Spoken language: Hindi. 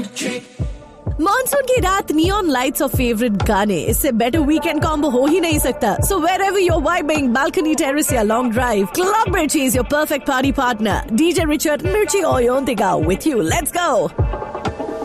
मॉनसून की रात, नियॉन लाइट्स और फेवरेट गाने, इससे बेटर वीकेंड कॉम्बो हो ही नहीं सकता. So wherever you're vibing, balcony terrace या long drive, Club Mirchi is your perfect party partner. DJ Richard, Mirchi Oyontiga with you. Let's go.